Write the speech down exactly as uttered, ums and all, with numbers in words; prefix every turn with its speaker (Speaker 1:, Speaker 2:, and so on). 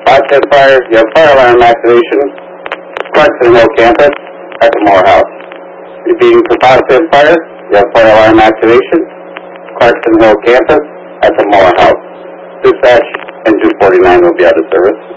Speaker 1: Bobcat Fire, you have fire alarm activation, Clarkson Hill Campus at the Morehouse. Repeating for Bobcat Fire, you have fire alarm activation, Clarkson Hill Campus at the Morehouse. Dispatch and two forty-nine will be out of service.